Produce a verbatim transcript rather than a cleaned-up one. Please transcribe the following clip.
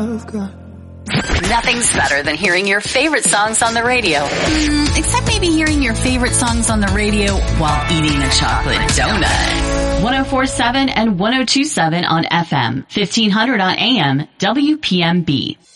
Nothing's better than hearing your favorite songs on the radio. Mm, except maybe hearing your favorite songs on the radio while eating a chocolate donut. one oh four point seven and one oh two point seven on F M, fifteen hundred on A M, W P M B.